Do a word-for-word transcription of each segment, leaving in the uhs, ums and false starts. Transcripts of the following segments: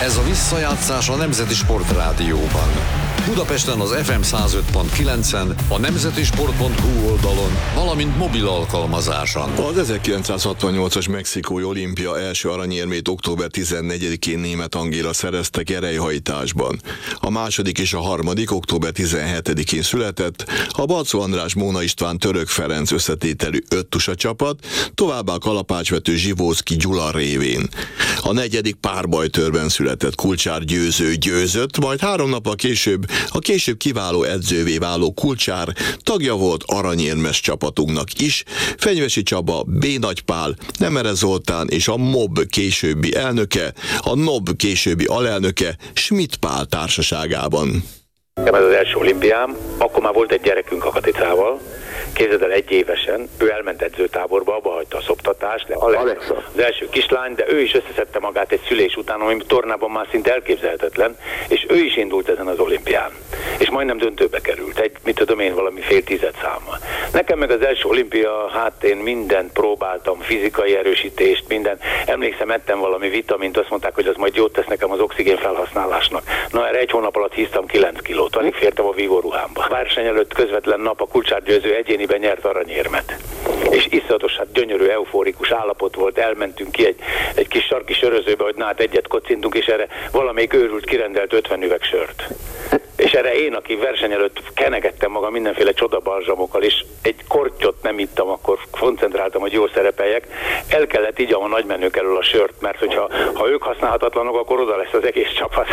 Ez a visszajátszás a Nemzeti Sportrádióban. Budapesten az ef em száz öt pont kilencen, a nemzetisport pont hu oldalon, valamint mobil alkalmazáson. Az ezerkilencszázhatvannyolcas mexikói olimpia első aranyérmét október tizennegyedikén Németh Angéla szerezte kerékhajtásban. A második és a harmadik október tizenhetedikén született, a Balczó András Móna István Török Ferenc összetételű öttusa csapat, továbbá kalapácsvető Zsivóczky Gyula révén. A negyedik párbajtőrben született Kulcsár Győző győzött, majd három nappal később a később kiváló edzővé váló Kulcsár tagja volt aranyérmes csapatunknak is, Fenyvesi Csaba, B. Nagy Pál, Nemere Zoltán és a MOB későbbi elnöke, a NOB későbbi alelnöke Schmidt Pál társaságában. Ez az első olimpiám, akkor már volt egy gyerekünk a Katicával, képzeld el, egy évesen, ő elment edzőtáborba, abba hagyta a szoptatást, Alexa, Alexa, az első kislány, de ő is összeszedte magát egy szülés után, ami tornában már szinte elképzelhetetlen, és ő is indult ezen az olimpián. És majdnem döntőbe került, egy, mit tudom én, valami fél tized számmal. Nekem meg az első olimpia, hát én mindent próbáltam, fizikai erősítést, minden. Emlékszem, ettem valami vitamint, azt mondták, hogy az majd jót tesz nekem az oxigén felhasználásnak. Na, erre egy hónap alatt híztam kilenc kilót, alig fértem a vívó ruhámba. Verseny előtt közvetlen nap a Kulcsár Győző egyéniben nyert aranyérmet. És iszonyatos, hát gyönyörű, eufórikus állapot volt, elmentünk ki egy, egy kis sarki sörözőbe, hogy na hát egyet kocintunk, és erre valamelyik őrült kirendelt ötven üveg sört. És erre én, aki verseny előtt kenegettem magam mindenféle csodabalzsamokkal, és egy kortyot nem ittam, akkor koncentráltam, hogy jól szerepeljek, el kellett igyam a nagymenők elől a sört, mert hogyha ha ők használhatatlanok, akkor oda lesz az egész csapat.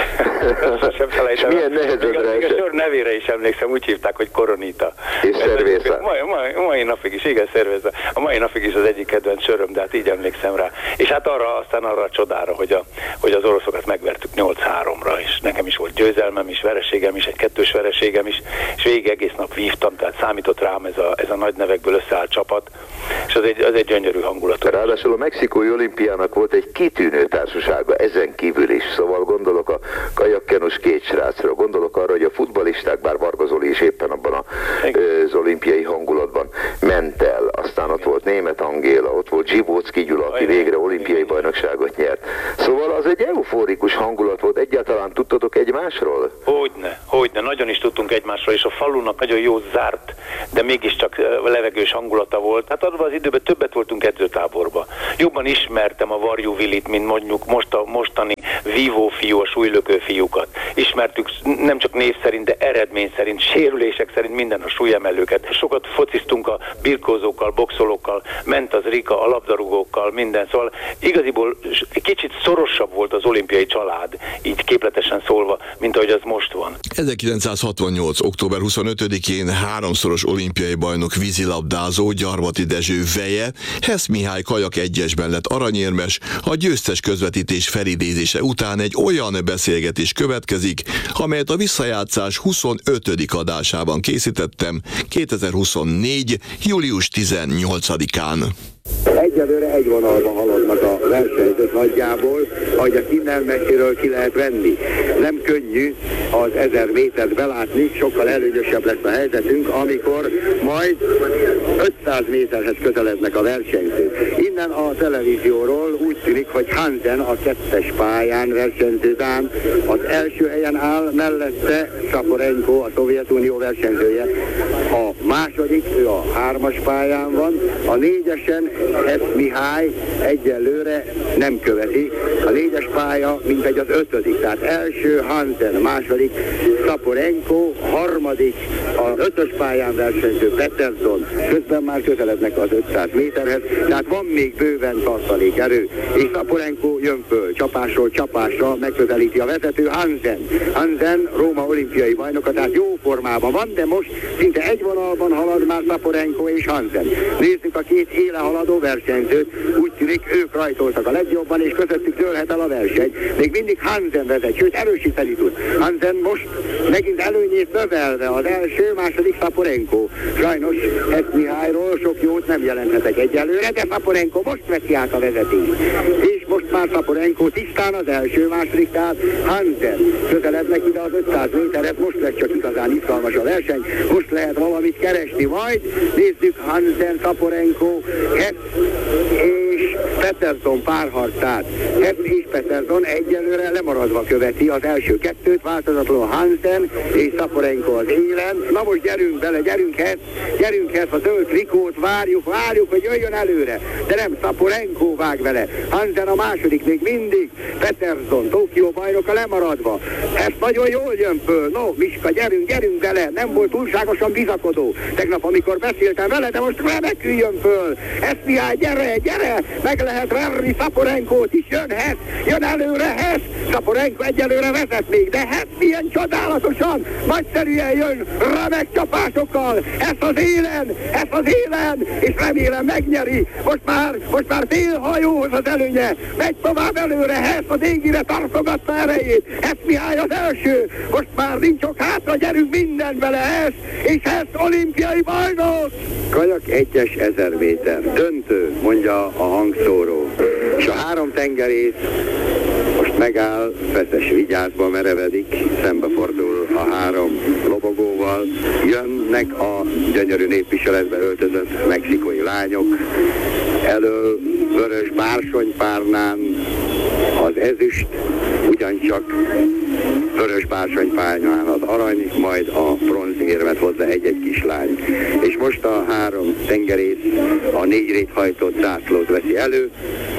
Sem felejtem. Milyen nehezedre? Még a sör nevére is emlékszem, úgy hívták, hogy Koronita. És Cerveza. Mai, mai, mai napig is, igen, Cerveza. A mai napig is az egyik kedvenc söröm, de hát így emlékszem rá. És hát arra, aztán arra a csodára, hogy, a, hogy az oroszokat megvertük nyolc háromra, és nekem is volt győzelmem is, vereségem is, egy kettős vereségem is, és végig egész nap vívtam, tehát számított rám ez a, ez a nagy nevekből összeállt csapat, és az egy, az egy gyönyörű hangulat. Ráadásul a mexikói olimpiának volt egy kitűnő társasága, ezen kívül is, szóval gondolok a kajakkenus két srácra, gondolok arra, hogy a futballisták, bár Varga Zoli is éppen abban a, az olimpiai hangulatban ment el, aztán ott volt Németh Angéla, ott volt Zsivóczky Gyula, aki végre olimpiai bajnokságot nyert. Szóval az egy euforikus hangulat volt, egyáltalán tudtatok egymásról? Hogyne, hogyne, nagyon is tudtunk egymásról, és a falunak nagyon jó zárt, de mégiscsak levegős hangulata volt. Hát abban az időben többet voltunk edzőtáborban. Jobban ismertem a Varjú Vilit, mint mondjuk most a mostani vívó fiú, a súlylökő fiúkat. Ismertük nem csak név szerint, de eredmény szerint, sérülések szerint minden a súlyemelőket. Sokat fociztunk a birkózókkal, boxolókkal, ment az Rika, a labdarúgókkal, minden. Szóval igaziból kicsit szorosabb volt az olimpiai család, így képletesen szólva, mint ahogy az most van. ezerkilencszázhatvannyolc. október huszonötödikén háromszoros olimpiai bajnok vízilabdázó Gyarmati Dezső veje, Hess Mihály kajak egyesben lett aranyérmes, a győztes közvetítés felidézése után egy olyan beszélgetés következik, amelyet a visszajátszás huszonötödik adásában készítettem kétezer-huszonnégy. július tizennyolcadikán. Egyelőre egy vonalban haladnak a versenyzők nagyjából, ahogy a innen messziről ki lehet venni. Nem könnyű az ezer métert belátni, sokkal előnyösebb lesz a helyzetünk, amikor majd ötszáz méterhez közelednek a versenyzők. Innen a televízióról úgy tűnik, hogy Hansen a kettes pályán versenyződán az első helyen áll, mellette Szaporenko, a Szovjetunió versenyzője. A második, ő a hármas pályán van, a négyesen Hess Mihály egyelőre nem követi. A négyes pálya mintegy az ötödik, tehát első Hansen, második Szaporenko, harmadik az ötös pályán versenyző Peterson, közben már közelednek az ötszáz méterhez, tehát van még bőven tartalékerő, és Szaporenko jön föl, csapásról csapásra megközelíti a vezető Hansen. Hansen Róma olimpiai bajnoka, tehát jó formában van, de most szinte egy vonalban halad már Szaporenko és Hansen. Nézzük a két éle haladó versenyzőt, úgy tűnik ők rajtoltak a legjobban, és közöttük dőlhet el a verseny. Még mindig Hansen vezet, sőt erősíteni tud. Hansen most megint előnyét növelve, az első, második Szaporenko. Sajnos Hess Mihályról sok jót nem jelenthetek egyelőre, de Szaporenko most veszi át a vezetést. És most már Szaporenko tisztán az első, második, tehát Hansen közelednek ide az ötszáz méteret, most lesz csak igazán izgalmas a verseny, most lehet valamit keresni, majd nézzük Hansen, Szaporenko, Hess és Peterson párharcát. Hess és Peterson egyelőre lemaradva követi az első kettőt, változatlanul Hansen és Szaporenko az élen. Na most gyerünk bele, gyerünk Hess, gyerünk Hess, a zöld trikót, várjuk, várjuk, hogy jöjjön előre. De nem, Szaporenko vág vele. Hansen a második még mindig. Peterson, Tokió bajnoka lemaradva. Hess nagyon jól jön föl. No, Miska, gyerünk, gyerünk bele. Nem volt túlságosan bizakodó. Tegnap, amikor beszéltem vele, de most remekül jön föl. Hess Mihály, gyere, gyere! Meg lehet verni Szaporenkót is. Jön Hess, jön előre Hess. Szaporenko egyelőre vezet még, de Hess milyen csodálatosan, nagyszerűen jön, remek csapásokkal. Hess az élen, Hess az élen, és remélem megnyeri. Most már, most már fél hajóhoz az előnye. Megy tovább előre, Hess az égire tartogatta erejét. Hess Mihály az első. Most már nincs ok hátra, gyerünk minden vele Hess, és Hess olimpiai bajnok. Kajak egyes ezer méter. Döntő, mondja a hangszóró. És a három tengerész most megáll, Feszes vigyázba merevedik, szembefordul a három lobogóval. Jönnek a gyönyörű népviseletbe öltözött mexikói lányok. Elől vörös bársonypárnán az ezüst, ugyancsak vörös bársonypárnán az arany, majd a bronzérmet hozza egy-egy kislány. És most a három tengerész a négy réthajtott zászlót veszi elő.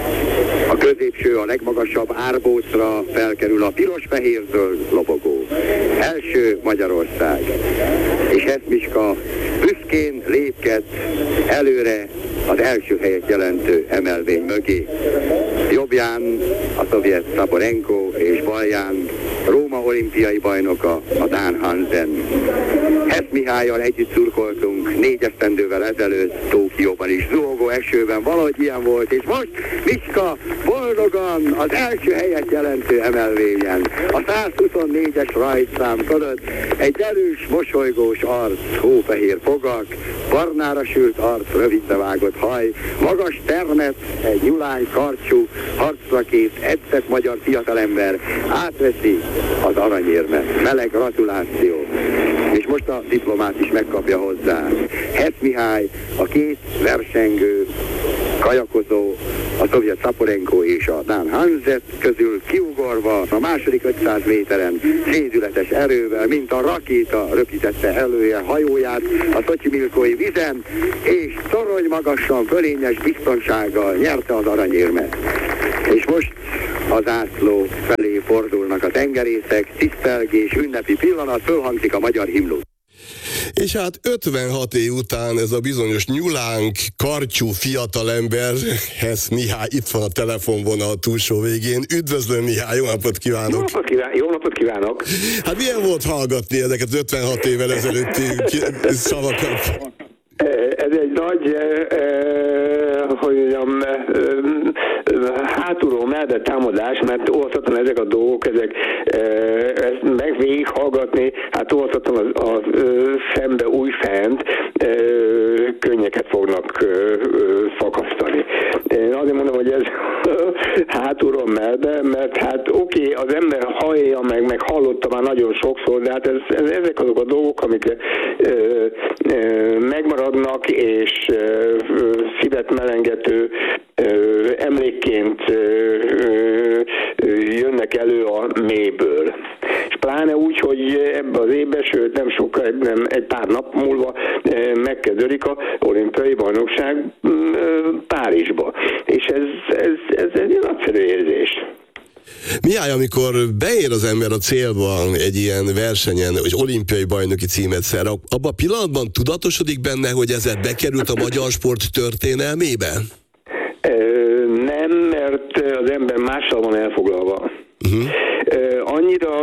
A középső, a legmagasabb árbócra felkerül a piros-fehér-zöld lobogó. Első Magyarország. És Hess Miska büszkén lépked előre az első helyet jelentő emelvény mögé. Jobbján a szovjet Szaporenko és balján Róma olimpiai bajnoka, a dán Hansen. Hess Mihályal együtt szurkoltunk négy esztendővel ezelőtt Tokióban is, zuhogó esőben, valahogy ilyen volt, és most Miska boldogan az első helyet jelentő emelvényen. A száz huszonnégyes rajtszám fölött egy erős, mosolygós arc, hófehér fogak, barnára sült arc, rövidre vágott haj, magas termet, egy nyulány karcsú, harcra kész, edzett magyar fiatalember átveszi az aranyérmet. Meleg gratuláció. És most a diplomát is megkapja hozzá. Hess Mihály, a két versengő, kajakozó, a szovjet Szaporenko és a dán Hansen közül kiugorva a második ötszáz méteren szédületes erővel, mint a rakéta röpítette elője hajóját a Szotyimilkói vizen, és torony magasan, fölényes biztonsággal nyerte az aranyérmet. És most a zászló felé fordulnak a tengerészek, tisztelgés, ünnepi pillanat, fölhangzik a magyar himnusz. És hát ötvenhat év után ez a bizonyos nyulánk, kartyú fiatalember, Hess Mihály itt van a telefonvonal túlsó végén. Üdvözlöm, Mihály, jó napot kívánok! Jó napot, kíván, jó napot kívánok! Hát milyen volt hallgatni ezeket ötvenhat évvel ezelőtti szavakat? Ez egy nagy, hogy mondjam, hátulról mellett támadás, mert olvashatom ezek a dolgok, ezek ezt meg végig hallgatni, hát olvashatom az, az szembe újfent, könnyeket fognak fakasztani. Én azért mondom, hogy ez hátulról mellett, mert hát oké, okay, az ember hallja, meg, meg hallotta már nagyon sokszor, de hát ez, ez, ezek azok a dolgok, amik ö, ö, megmaradnak, és ö, szívet melengető ö, emlékként ö, ö, jönnek elő a mélyből. És pláne úgy, hogy ebben az évben, sőt nem sokkal, nem egy pár nap múlva ö, megkezdődik a olimpiai bajnokság ö, Párizsba. És ez, ez, ez egy nagyszerű érzés. Mihály, amikor beér az ember a célba egy ilyen versenyen, hogy olimpiai bajnoki címet szer, abban a pillanatban tudatosodik benne, hogy ezzel bekerült a magyar sport történelmébe? Nem, mert az ember mással van elfoglalva. Uh-huh. Annyira,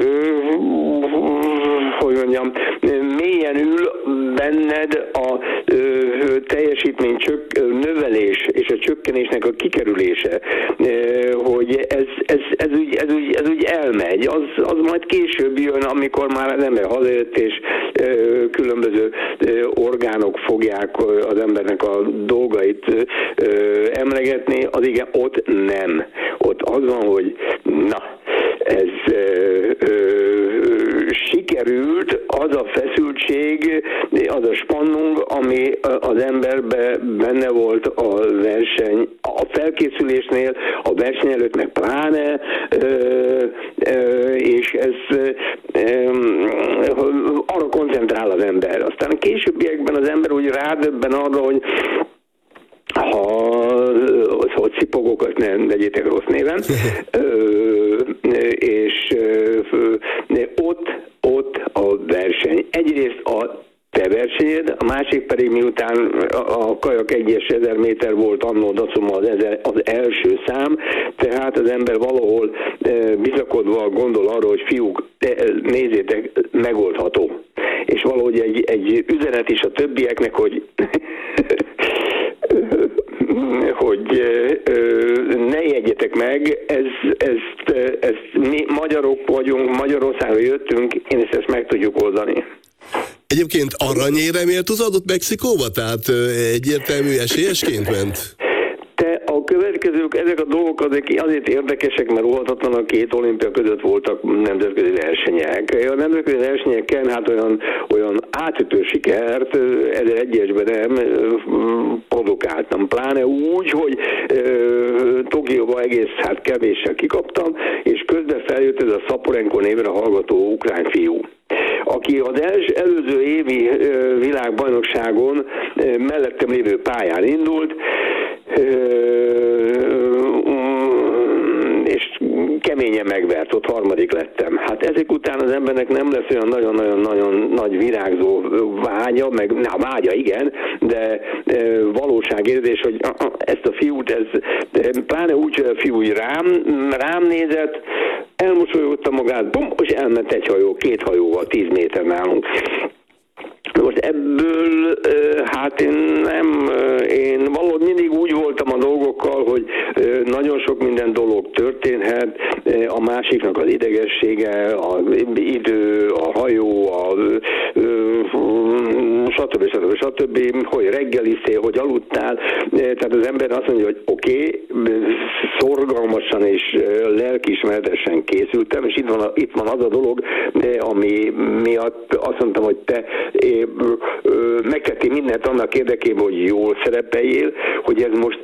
hogy mondjam, mélyen ül benned a teljesítmény csök, növelés és a csökkenésnek a kikerülése, hogy ez, ez, ez, úgy, ez, úgy, ez úgy elmegy. Az, az majd később jön, amikor már az ember hazajött, és különböző orgánok fogják az embernek a dolgait emlegetni, az igen, ott nem. Ott az van, hogy na, ez ö, ö, sikerült, az a feszültség, az a spannung, ami az emberben benne volt a verseny a felkészülésnél, a verseny előtt meg pláne, és ez arra koncentrál az ember. Aztán a későbbiekben az ember úgy rádöbben arra, hogy ha hogy szipogok, azt nem vegyétek rossz néven, és ott, ott a verseny. Egyrészt a te versenyed, a másik pedig miután a kajak egyes ezer méter volt annó dacuma az, ezer, az első szám, tehát az ember valahol bizakodva gondol arra, hogy fiúk, nézzétek, megoldható. És valahogy egy, egy üzenet is a többieknek, hogy hogy ne jegyetek meg, ez, ezt, ezt mi magyarok vagyunk, Magyarországra jöttünk, én ezt, ezt meg tudjuk oldani. Egyébként aranyéremért húzódott Mexikóba? Tehát egyértelmű esélyesként ment? Te a következők, ezek a dolgok azért, azért érdekesek, mert óhatatlan a két olimpia között voltak nemzetközi versenyek. A nemzetközi versenyeken hát olyan, olyan átütő sikert ezeregyesben nem produkáltam. Pláne úgy, hogy Tokióban egész hát kevéssel kikaptam, és közben feljött ez a Szaporenko névre hallgató ukrán fiú, aki az els, előző évi világbajnokságon mellettem lévő pályán indult, és keményen megvert, ott harmadik lettem. Hát ezek után az embernek nem lesz olyan nagyon-nagyon-nagyon nagy virágzó vágya, meg na, vágya igen, de valóságérzés, hogy ezt a fiút, ez pláne úgy, hogy a fiú rám, rám nézett, elmosolyogta magát, bum, és elment egy hajó, két hajóval, tíz méter nálunk. Most ebből, hát én nem, én valahogy mindig úgy voltam a dolgokkal, hogy nagyon sok minden dolog történhet, a másiknak az idegessége, az idő, a hajó, a stb. stb. stb. Hogy reggeliztél, hogy aludtál, tehát az ember azt mondja, hogy oké, okay, szorgalmasan és lelkiismeretesen készültem, és itt van, itt van az a dolog, ami miatt azt mondtam, hogy te megtettél mindent annak érdekében, hogy jól szerepeljél, hogy ez most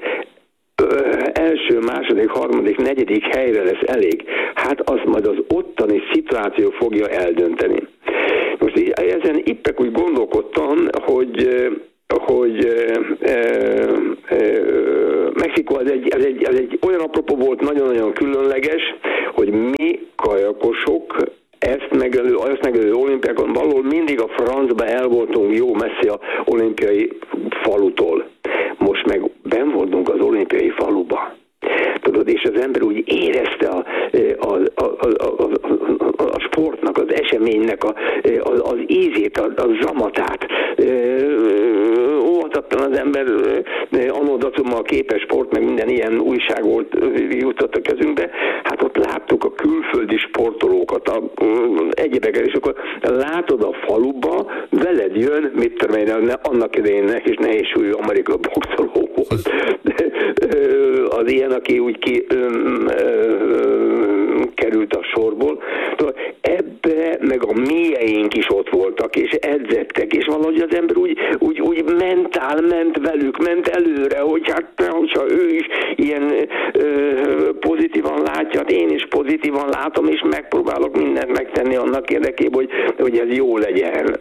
első, második, harmadik, negyedik helyre lesz elég. Hát azt majd az ottani szituáció fogja eldönteni. Most ezen éppek úgy gondolkodtam, hogy hogy e, e, e, Mexikó az egy, az, egy, az egy olyan apropó volt, nagyon-nagyon különleges, hogy mi kajakosok ezt megelő, azt megelő olimpiákon valahol mindig a francba el voltunk jó messze a olimpiai falutól. Most meg benn voltunk az olimpiai faluba. Tudod, és az ember úgy érezte a, a, a, a, a, a, a sportnak, az eseménynek a, az, az ízét, a, a zamatát. Óvatatlan az ember anno dacummal a képes sport, meg minden ilyen újság volt, jutott a kezünkbe. Hát ott láttuk a külföldi sportolókat, a, egyébeket, és akkor látod a faluba, veled jön, mit tudom én, annak idején és nehéz súlyú amerikai boxoló volt. Az ilyen, aki úgy ki, ö, ö, ö, került a sorból. Ebbe meg a mélyeink is ott voltak, és edzettek, és valahogy az ember úgy, úgy, úgy mentál, ment velük, ment előre, hogy hát, hogyha ő is ilyen ö, pozitívan látja, hát én is pozitívan látom, és megpróbálok mindent megtenni annak érdekében, hogy, hogy ez jó legyen.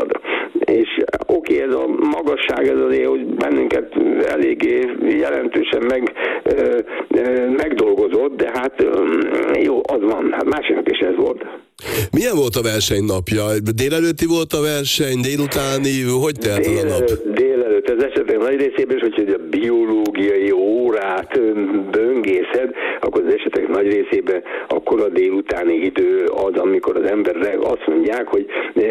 És oké, okay, ez a magasság, ez azért, hogy bennünket eléggé jelentősen meg, ö, ö, megdolgozott, de hát ö, jó, az van, hát másiknak is ez volt. Milyen volt a verseny napja? Délelőtti volt a verseny, délutáni, hogy telt az a nap? Délelőtt, az esetek nagy részében is, hogy a biológiai órát böngészed, akkor az esetek nagy részében akkor a délutáni idő az, amikor az emberre azt mondják, hogy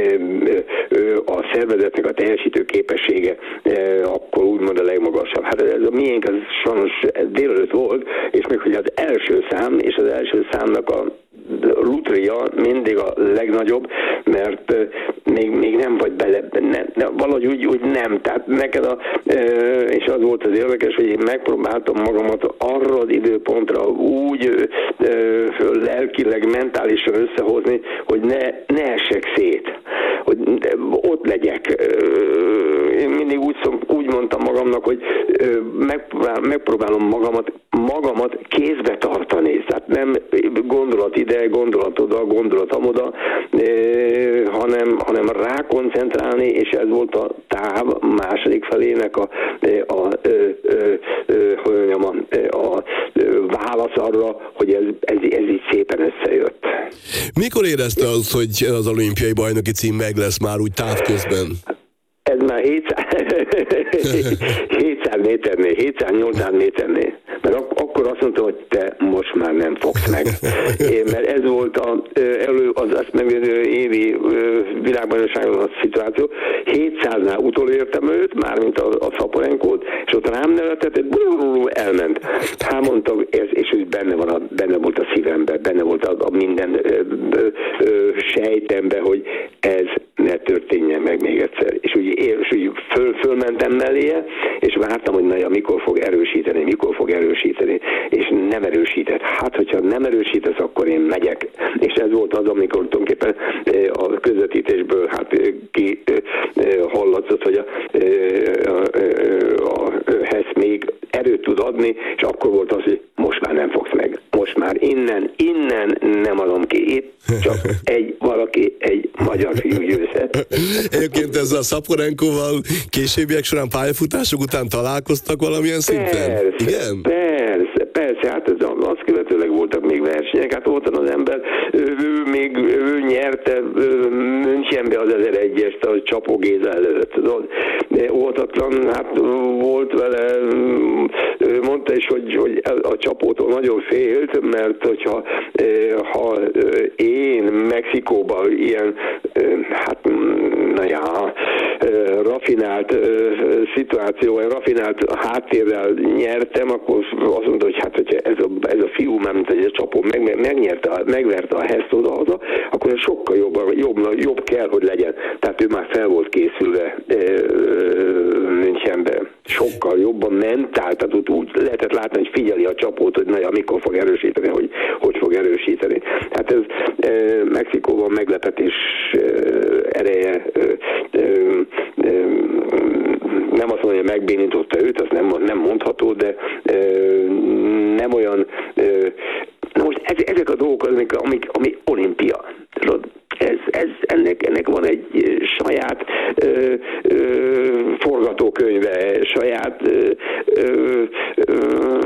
a szervezetnek a teljesítő képessége akkor úgymond a legmagasabb. Hát ez a miénk az sajnos délelőtt volt, és még hogy az első szám, és az első számnak a lutria mindig a legnagyobb, mert még, még nem vagy bele, nem, valahogy úgy, úgy nem, tehát neked a, és az volt az érdekes, hogy én megpróbáltam magamat arra az időpontra úgy lelkileg, mentálisan összehozni, hogy ne, ne essek szét, hogy hogy ott legyek. Én mindig úgy, úgy mondtam magamnak, hogy megpróbál, megpróbálom magamat, magamat kézbe tartani. Tehát nem gondolat ide, gondolat oda, gondolat amoda, hanem, hanem rákoncentrálni, és ez volt a táv második felének a, a, a, a, a, a, a válasz arra, hogy ez, ez, ez így szépen összejött. Mikor érezte azt, hogy az olimpiai bajnoki cím meg lesz már úgy távközben? Ez már hétszáz méternél, hétszáz-nyolcszáz méternél. Mert ak- akkor azt mondtam, hogy te most már nem fogsz meg. Én, mert ez volt a, elő, az azt megvédő évi világbajnokságon a szituáció. hétszáznál utolértem őt, mármint a, a Szaporenkót, és ott rám nevetett, elment. Hát mondtam, ez, és úgy benne, van a, benne volt a szívemben, benne volt a, a minden ö, ö, ö, sejtemben, hogy ez ne történjen meg még egyszer. És úgy, és úgy föl, fölmentem melléje, és vártam, hogy na ja, mikor fog erősíteni, mikor fog erősíteni, és nem erősített. Hát, hogyha nem erősítesz, akkor én megyek. És ez volt az, amikor tulajdonképpen a közvetítésből hát ki hallatszott, hogy a, a, a, a Hess még erőt tud adni, és akkor volt az, hogy most már nem fogsz meg. Most már innen, innen nem adom ki. Itt csak egy valaki, egy magyar fiú győzhet. Egyébként ezzel a Szaporenkóval későbbiek során pályafutások után találkoztak valamilyen szinten? Persze, igen? persze, persze, hát ez, azt követőleg voltak még versenyek, hát ott az ember, ő, ő még ő nyerte Münchenbe az ezeregyest a Csapó Géza előtt, tudod? De óhatatlan, hát volt vele, mondta is, hogy, hogy a Csapótól nagyon félt, mert hogyha ha én Mexikóban ilyen, hát na ja, rafinált szituáció, rafinált háttérrel nyertem, akkor azt mondta, hogy hát, hogyha ez a, ez a fiú, már mint egy a Csapó meg, megnyerte, megverte a Heszt oda-haza, akkor ez sokkal jobb, jobb, jobb kell, hogy legyen. Tehát ő már fel volt készülve Münchenbe. Sokkal jobban mentál, tehát úgy, úgy lehetett látni, hogy figyeli a Csapót, hogy na ja, mikor fog erősíteni, hogy hogy fog erősíteni. Hát ez e, Mexikóban meglepetés e, ereje e, e, e, nem azt mondja, hogy megbénította őt, az nem, nem mondható, de e, nem olyan e, na most ez, ezek a dolgok, amik, amik, amik olimpia. Ez, ez, ennek, ennek van egy saját ö, ö, forgatókönyve, saját ö, ö, ö,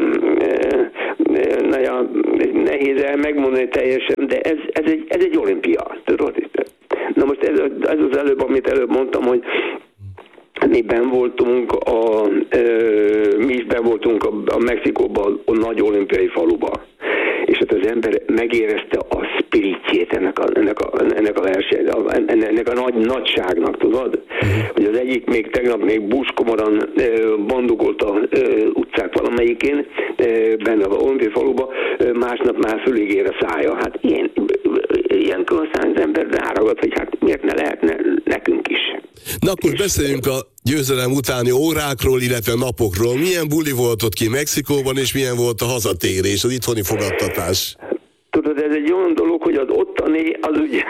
na ja, nehéz el megmondani teljesen, de ez, ez, egy, ez egy olimpia. Tudod? Na most ez, ez az előbb, amit előbb mondtam, hogy mi benn voltunk, a, ö, mi is benn voltunk a, a Mexikóban, a nagy olimpiai faluba. És hát az ember megérezte a spiritjét ennek a, ennek a, ennek a verseny, ennek a nagy nagyságnak, tudod? Hogy az egyik még tegnap még buskomoran bandukolt a utcák valamelyikén, benne az olimpiai faluba, másnap már fülig ér a szája. Hát ilyen, ilyenkor aztán az ember ráragad, hogy hát miért ne lehetne nekünk is. Na akkor beszéljünk a győzelem utáni órákról, illetve napokról. Milyen buli volt ott ki Mexikóban, és milyen volt a hazatérés, az itthoni fogadtatás? Tudod, ez egy olyan dolog, hogy az ottani, az úgy,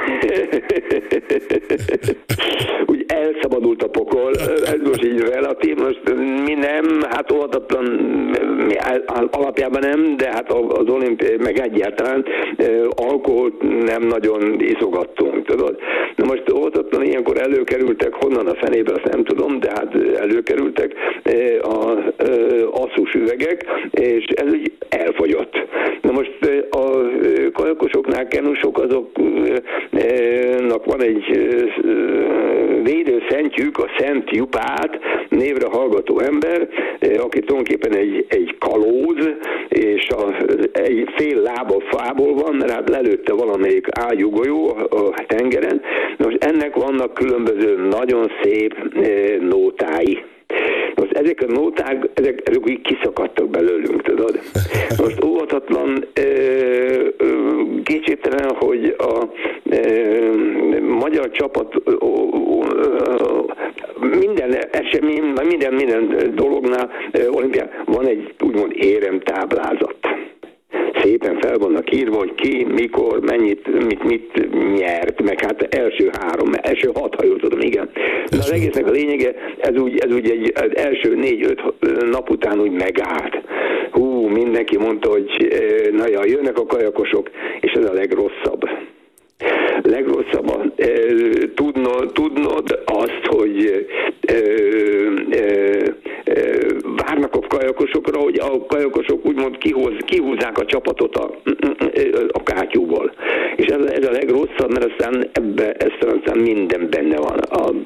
úgy elszabadult a pokol, ez most így relatív, most mi nem, hát óhatatlan, mi alapjában nem, de hát az olimpiai, meg egyáltalán alkoholt nem nagyon iszogattunk, tudod. Na most óhatatlan ilyenkor előkerültek, honnan a fenébe, azt nem tudom, de hát előkerültek az asszus üvegek, és ez úgy elfogyott. Na most a kajakosoknál, kenusok, azoknak van egy védőszentjük, a Szent Jupát névre hallgató ember, aki tulajdonképpen egy, egy kalóz, és a, egy fél lába fából van, mert hát lelőtte valamelyik ágyúgolyó a tengeren. Most ennek vannak különböző nagyon szép nótái. Most ezek a nóták, ezek, ezek úgy kiszakadtak belőlünk, tudod? Most óvatatlan, kétségtelen, hogy a ö, magyar csapat ö, ö, minden esemény, minden, minden dolognál, ö, olimpián van egy úgymond éremtáblázat. szépen fel vannak írva, hogy ki, mikor, mennyit, mit, mit nyert, meg hát első három, első hat, ha jól tudom, igen. De az egésznek a lényege, ez úgy, ez úgy egy, az első négy-öt nap után úgy megállt. Hú, mindenki mondta, hogy na ja, jönnek a kajakosok, és ez a legrosszabb. Legrosszabb e, tudnod, tudnod azt, hogy e, e, e, várnak a kajakosokra, hogy a kajakosok úgymond kihoz, kihúzzák a csapatot a, a kátyúból. És ez, ez a legrosszabb, mert aztán ebbe aztán, aztán minden benne van. A, a,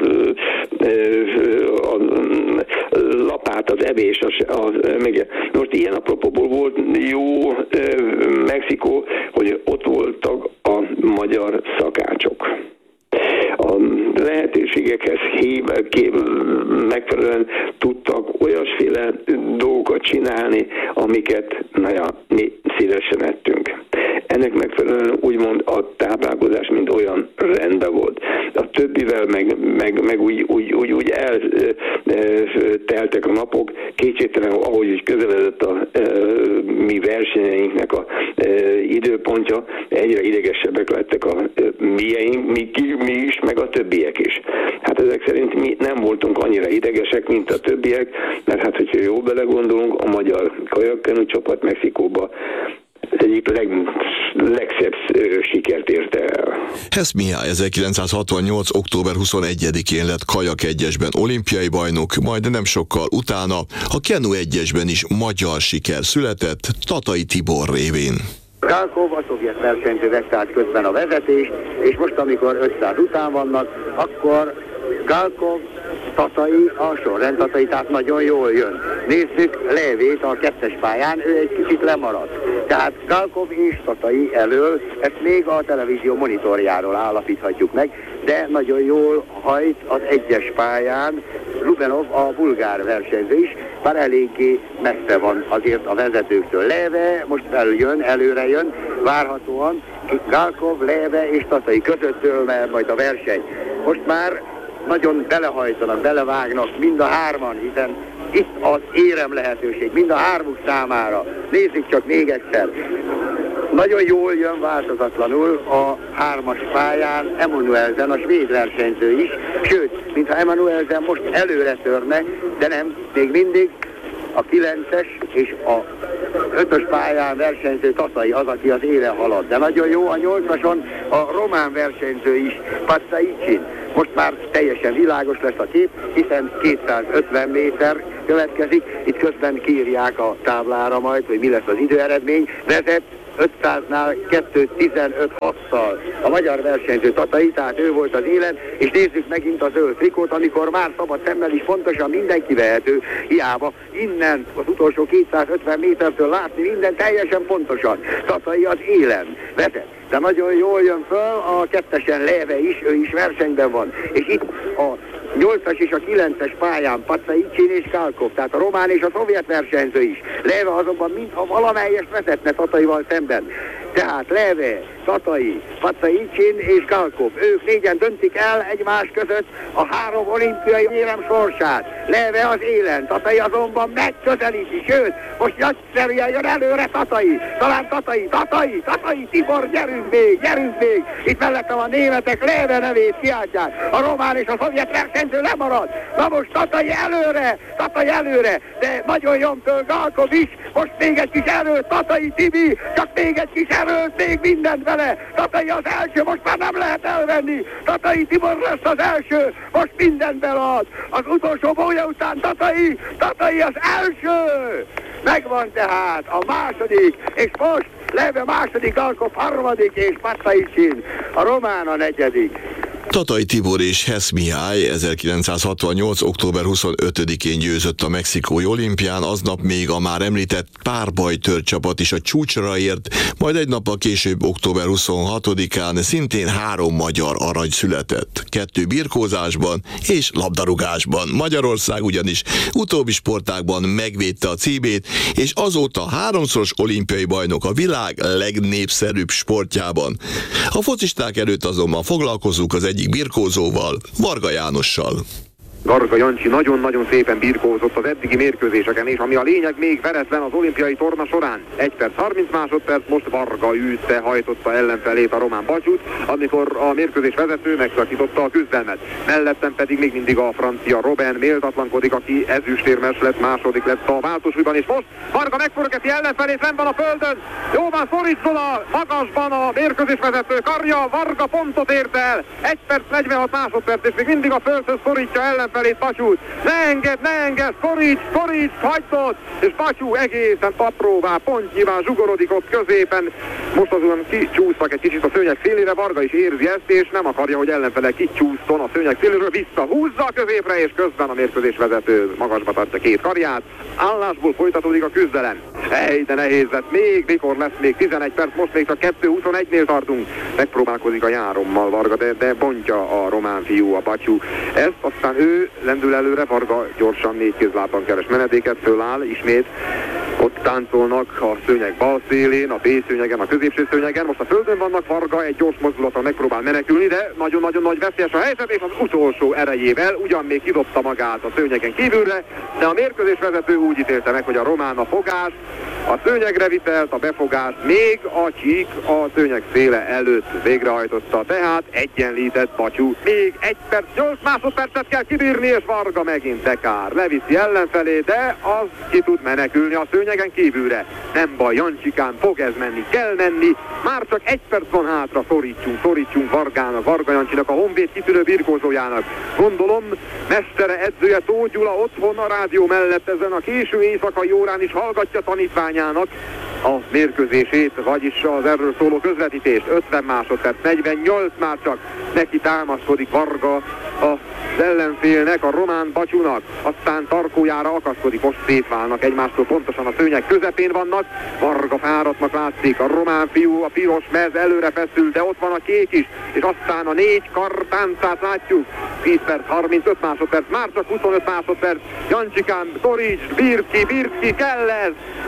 a, a lapát, az evés, a, a, még, most ilyen apropóból volt jó e, Mexikó, hogy ott voltak a magyar szakácsok. A lehetőségekhez hív, kép, megfelelően tudtak olyasféle dolgokat csinálni, amiket na ja, mi szívesen ettünk. Ennek megfelelően úgymond a táplálkozás mint olyan rendben volt. A többivel meg, meg, meg úgy, úgy, úgy, úgy elteltek a napok, kétségtelen, ahogy úgy közeledett a e, mi versenyeinknek a e, időpontja, egyre idegesebbek lettek a e, mieink, mi, mi is, meg a többiek is. Hát ezek szerint mi nem voltunk annyira idegesek, mint a többiek, mert hát, hogyha jól belegondolunk, a magyar kajakkenu csapat Mexikóba az egyik leg, legszebb sikert érte el. Hess Mihály ezerkilencszázhatvannyolc. október huszonegyedikén lett kajak egyesben olimpiai bajnok, majd nem sokkal utána a kenu egyesben is magyar siker született Tatai Tibor révén. Galkov a szovjet versenyző vette át közben a vezetést, és most, amikor ötszáz után vannak, akkor Galkov, Tatai, a sorrend Tatai, tehát nagyon jól jön. Nézzük Lévét a kettes pályán, ő egy kicsit lemaradt. Tehát Galkov és Tatai elől, ezt még a televízió monitorjáról állapíthatjuk meg, de nagyon jól hajt az egyes pályán Rubenov, a bulgár versenyző is, bár eléggé messze van azért a vezetőktől. Léve most feljön, előre jön, várhatóan Galkov, Léve és Tatai között dől el majd a verseny. Most már nagyon belehajtanak, belevágnak mind a hárman, hiszen itt az érem lehetőség, mind a hármuk számára. Nézzük csak még egyszer. Nagyon jól jön változatlanul a hármas pályán Emanuelsen, a svéd versenyző is, sőt, mintha Emanuelsen most előre törne, de nem, még mindig a kilences és a ötös pályán versenyző Tatai az, aki az élen halad. De nagyon jó a nyolcason a román versenyző is, Pacaicin. Most már teljesen világos lesz a kép, hiszen kétszázötven méter következik. Itt közben kiírják a táblára majd, hogy mi lesz az időeredmény. Vezet ötszáznál kettő tizenöt hattal a magyar versenyző Tatai, tehát ő volt az élen, és nézzük megint a zöld trikót, amikor már szabad szemmel is pontosan mindenki vehető, hiába innen az utolsó kétszázötven métertől látni minden teljesen pontosan. Tatai az élen vezet, de nagyon jól jön föl, a kettesen Léve is, ő is versenyben van, és itt a nyolcas és a kilences pályán Pacaicin és Galkov, tehát a román és a szovjet versenyző is. Léve azonban mintha valamelyest vezetne Tataival szemben. Tehát Léve, Tatai, Pacaicin és Galkov, ők négyen döntik el egymás között a három olimpiai érem sorsát. Léve az élen, Tatai azonban megközelíti, sőt, most nagyszerűen jön előre Tatai. Talán Tatai, Tatai, Tatai, Tibor, gyerünk még, gyerünk még. Itt mellettem a németek Léve nevét kiáltják. A román és a szovjet versenyző lemarad. Na most Tatai előre, Tatai előre, de nagyon jön föl Galkov is. Most még egy kis erőt, Tatai Tibi, csak még egy kis erőt, még mindent vele. Tatai az első, most már nem lehet elvenni. Tatai Tibor lesz az első, most mindent belead. Az utolsó bója után Tatai, Tatai az első. Megvan tehát a második, és most Léve második, Galkov harmadik, és Pacaicin a román a negyedik. Tatai Tibor és Hess Mihály ezerkilencszázhatvannyolc. október huszonötödikén győzött a mexikói olimpián, aznap még a már említett párbajtőr csapat is a csúcsra ért, majd egy nappal később, október huszonhatodikán szintén három magyar arany született, kettő birkózásban és labdarúgásban. Magyarország ugyanis utóbbi sportágban megvédte a címét, és azóta háromszoros olimpiai bajnok a világ legnépszerűbb sportjában. A focisták előtt azonban foglalkozunk az egyik birkózóval, Varga Jánossal. Varga Jancsi nagyon-nagyon szépen birkózott az eddigi mérkőzéseken, és ami a lényeg, még veretlen az olimpiai torna során. egy perc harminc másodperc, most Varga űzte, hajtotta ellenfelét, a román Bacsút, amikor a mérkőzés vezető megszakította a küzdelmet. Mellettem pedig még mindig a francia Robben méltatlankodik, aki ezüstérmes lett, második lett a váltósúlyban, és most Varga megforgeti ellenfelét, nem van a földön, jó van, szorítson a magasban a mérkőzés vezető karja, Varga pontot ért el, egy perc negyvenhat másodperc, és még mindig a földhöz szorítja ellenfelét Bacsút. Ne enged, ne enged, szoríts, szoríts, hagyd, és Bacsú egészen apróvá, pontnyiván zsugorodik ott középen. Most azon kicsúsztak egy kicsit a szőnyeg szélére, Varga is érzi ezt, és nem akarja, hogy ellenfele kicsúszson a szőnyeg széléről, visszahúzza a középre, és közben a mérkőzés vezető magasba tartja két karját. Állásból folytatódik a küzdelem. Ej, de nehéz lett, még mikor lesz még tizenegy perc, most még csak kettő huszonegynél tartunk. Megpróbálkozik a járommal Varga, de, de bontja a román fiú, a Bacsú. Ezt aztán ő lendül előre, Varga gyorsan négy kézlábban keres menedéket, föláll ismét. Ott táncolnak a szőnyeg bal szélén, a B szőnyegen, a középső szőnyegen. Most a földön vannak, Varga egy gyors mozdulattal megpróbál menekülni, de nagyon-nagyon nagy veszélyes a helyzet, és az utolsó erejével ugyan még kidobta magát a szőnyegen kívülre, de a mérkőzés vezető úgy ítélte meg, hogy a román a fogás, a szőnyegre vitelt, a befogást még a csík a szőnyeg széle előtt végrehajtotta, tehát egyenlített Bacsú. Még egy perc, nyolc másodpercet kell kibírni, és Varga megint tekár. Leviszi ellenfelé, de az ki tud menekülni a szőnyegen kívülre. Nem baj, Jancsikán, fog ez menni, kell menni. Már csak egy perc van hátra, szorítsunk, szorítsunk Vargának, Varga Jancsinak, a Honvéd kitűnő birkózójának. Gondolom, mestere, edzője Tóth Gyula otthon a rádió mellett ezen a késő éjszakai órán is hallgatja tanítványának a mérkőzését, vagyis az erről szóló közvetítést. ötven másodperc, negyvennyolc már csak, neki támaszkodik Varga az ellenfélnek, a román Bacsúnak, aztán tarkójára akaszkodik, most szétválnak egymástól, pontosan a szőnyeg közepén vannak, Varga fáradtnak látszik, a román fiú, a piros mez előre feszül, de ott van a kék is, és aztán a négy kar táncát látjuk, tíz perc, harmincöt másodperc, már csak huszonöt másodperc, Jancsikán, szoríts, bírd ki, bírd ki, kell ez!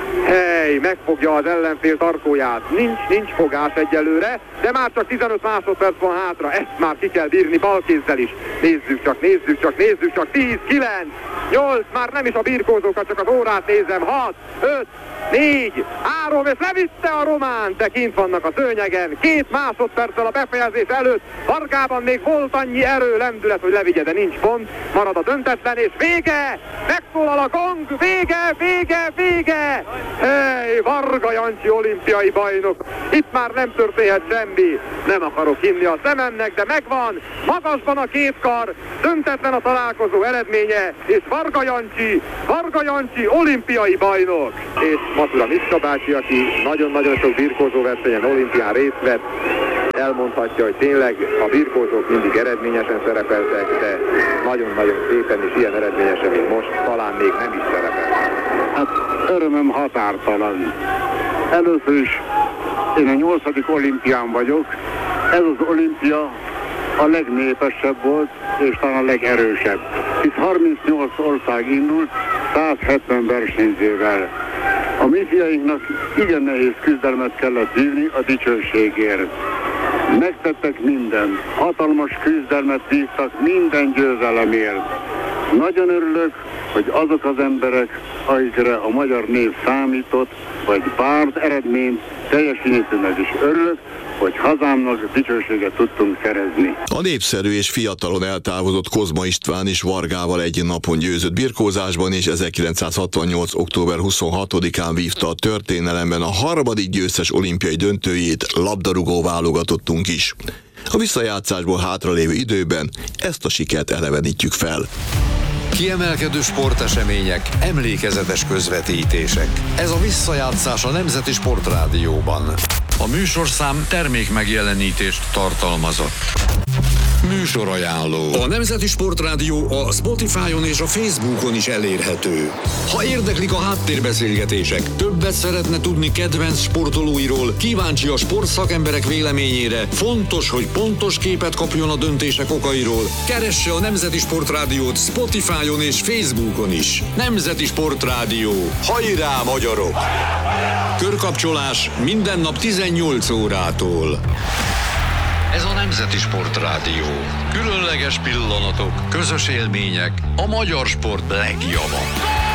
Hely, megfogja az ellenfél tarkóját, nincs, nincs fogás egyelőre, de már csak tizenöt másodperc van hátra, ezt már ki kell bírni balkézzel is. Nézzük csak, nézzük csak, nézzük csak, tíz, kilenc, nyolc, már nem is a birkózókat, csak az órát nézem, hat, öt, négy, három, és levitte a román, de kint vannak a szőnyegen, két másodperccel a befejezés előtt, Vargában még volt annyi erő, lendület, hogy levigye, de nincs pont, marad a döntetlen, és vége! Megszólal a gong, vége, vége, vége! Hey, Varga Jancsi olimpiai bajnok, itt már nem történhet semmi, nem akarok hinni a szememnek, de megvan, magasban a két kar, döntetlen a találkozó eredménye, és Varga Jancsi, Varga Jancsi olimpiai bajnok, és Matura Miska bácsi, aki nagyon-nagyon sok birkózó versenyen, olimpián részt vett, elmondhatja, hogy tényleg a birkózók mindig eredményesen szerepeltek, de nagyon-nagyon szépen és ilyen eredményesen, mint most, talán még nem is szerepeltek. Hát örömöm határtalan. Először is én a nyolcadik olimpián vagyok. Ez az olimpia a legnépesebb volt, és talán a legerősebb. Itt harmincnyolc ország indult, százhetven versenyzővel. A mi fiainknak igen nehéz küzdelmet kellett vívni a dicsőségért. Megtettek mindent, hatalmas küzdelmet vívtak minden győzelemért. Nagyon örülök, hogy azok az emberek, akikre a magyar név számított, vagy várt eredményt teljesítőnek is örülök, hogy hazámnak dicsőséget tudtunk szerezni. A népszerű és fiatalon eltávozott Kozma István is Vargával egy napon győzött birkózásban, és ezerkilencszázhatvannyolc. október huszonhatodikán vívta a történelemben a harmadik győztes olimpiai döntőjét, labdarúgó válogatottunk is. A visszajátszásból hátralévő időben ezt a sikert elevenítjük fel. Kiemelkedő sportesemények, emlékezetes közvetítések. Ez a visszajátszás a Nemzeti Sportrádióban. A műsorszám termék megjelenítést tartalmazott. Műsorajánló. A Nemzeti Sportrádió a Spotify-on és a Facebookon is elérhető. Ha érdeklik a háttérbeszélgetések, többet szeretne tudni kedvenc sportolóiról, kíváncsi a sportszakemberek véleményére, fontos, hogy pontos képet kapjon a döntések okairól, keresse a Nemzeti Sportrádiót Spotify-on és Facebookon is. Nemzeti Sportrádió. Hajrá, magyarok! Körkapcsolás minden nap tizennyolc órától. Ez a Nemzeti Sportrádió. Különleges pillanatok, közös élmények, a magyar sport legjava.